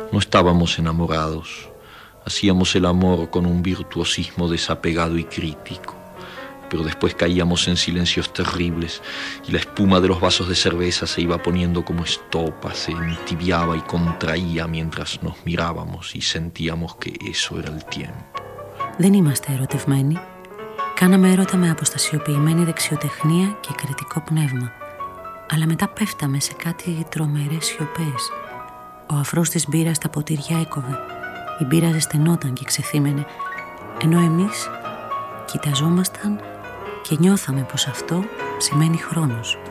No estábamos enamorados. Hacíamos el amor con un virtuosismo desapegado y crítico. Pero después caíamos en silencios terribles y la espuma de los vasos de cerveza se iba poniendo como estopa, se entibiaba y contraía mientras nos mirábamos y sentíamos que eso era el tiempo. Δεν είμαστε ερωτευμένοι. Κάναμε έρωτα με αποστασιοποιημένη δεξιοτεχνία και κριτικό πνεύμα. Αλλά μετά πέφταμε σε κάτι τρομερές σιωπές. Ο αφρός της μπύρας στα ποτήρια έκοβε. Η μπύρα ζεσθενόταν και ξεθύμαινε. Ενώ εμείς κοιταζόμασταν και νιώθαμε πως αυτό σημαίνει χρόνος.